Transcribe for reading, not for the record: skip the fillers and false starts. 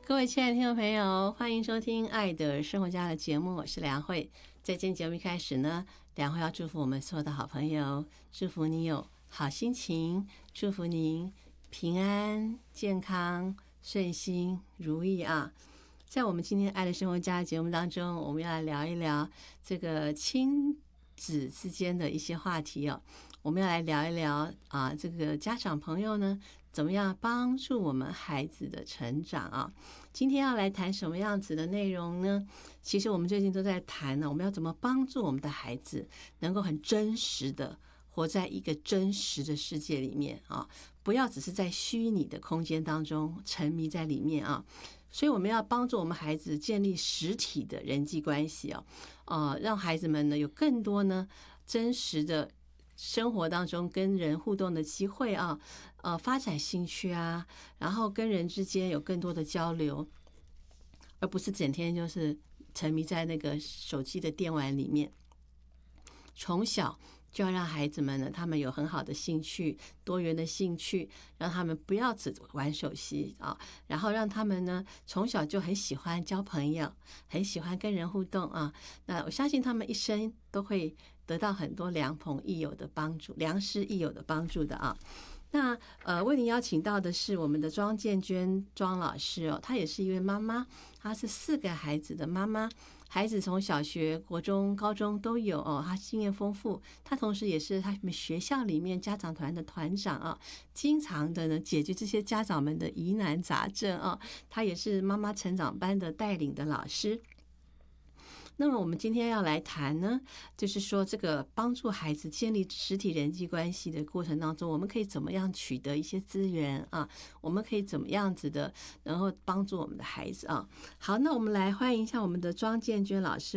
各位亲爱的听众朋友，欢迎收听《爱的生活家》的节目，我是梁慧。在今天节目一开始呢，梁慧要祝福我们所有的好朋友，祝福你有好心情，祝福您平安、健康、顺心、如意啊！在我们今天《爱的生活家》的节目当中，我们要来聊一聊这个亲子之间的一些话题哦。我们要来聊一聊啊，这个家长朋友呢，怎么样帮助我们孩子的成长啊？今天要来谈什么样子的内容呢？其实我们最近都在谈呢，我们要怎么帮助我们的孩子能够很真实的活在一个真实的世界里面啊，不要只是在虚拟的空间当中沉迷在里面啊。所以我们要帮助我们孩子建立实体的人际关系让孩子们呢有更多呢真实的生活当中跟人互动的机会啊，发展兴趣啊，然后跟人之间有更多的交流，而不是整天就是沉迷在那个手机的电玩里面。从小就要让孩子们呢，他们有很好的兴趣，多元的兴趣，让他们不要只玩手机啊，然后让他们呢从小就很喜欢交朋友，很喜欢跟人互动啊。那我相信他们一生都会得到很多良朋益友的帮助，良师益友的帮助的啊。那为您邀请到的是我们的庄建娟庄老师哦，她也是一位妈妈，她是4个孩子的妈妈，孩子从小学、国中、高中都有哦，她经验丰富，她同时也是他们学校里面家长团的团长啊，经常的呢解决这些家长们的疑难杂症啊，她也是妈妈成长班的带领的老师。那么我们今天要来谈呢，就是说这个帮助孩子建立实体人际关系的过程当中，我们可以怎么样取得一些资源啊？我们可以怎么样子的，然后帮助我们的孩子啊？好，那我们来欢迎一下我们的庄建娟老师。